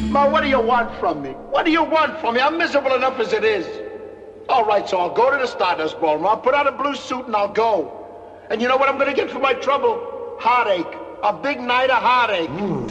Ma, what do you want from me? What do you want from me? I'm miserable enough as it is. All right, so I'll go to the Stardust Ballroom. I'll put on a blue suit and I'll go. And you know what I'm going to get for my trouble? Heartache. A big night of heartache.